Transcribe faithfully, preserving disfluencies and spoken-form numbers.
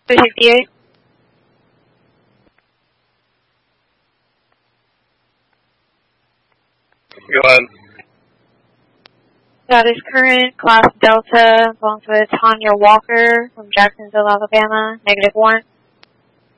two sixty-eight. Go ahead. That is current class Delta, belongs with Tanya Walker from Jacksonville, Alabama, negative one.